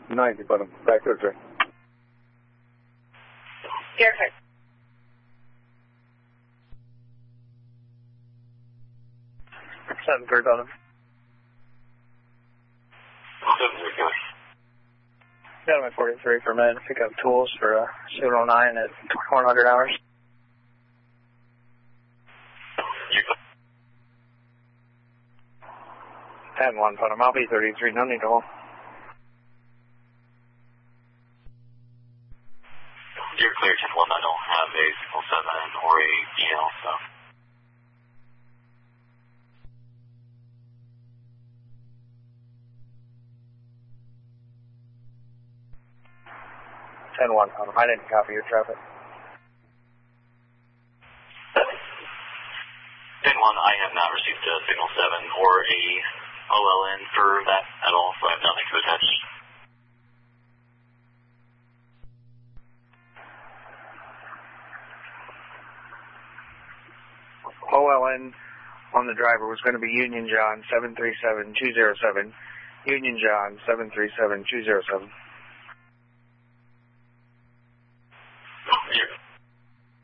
90, but I'm back to the train. Airport. Seven third on him. 7-3, go. Got him at 43 for a minute. Pick up tools for 709 at 2100 hours. 10-1, put him. I'll be 33. No need to hold. You're clear, 10-1. I don't have a 607 or a DL, so. I didn't copy your traffic. 10-1, I have not received a signal 7 or a OLN for that at all, so I have nothing to attach. OLN on the driver was going to be Union John 737-207. Union John 737-207.